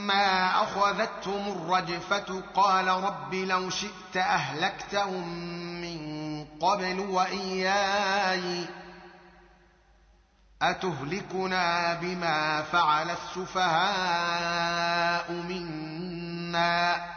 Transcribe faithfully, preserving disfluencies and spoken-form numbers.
فلما أخذتهم الرجفة قال رب لو شئت أهلكتهم من قبل وإياي أتهلكنا بما فعل السفهاء منا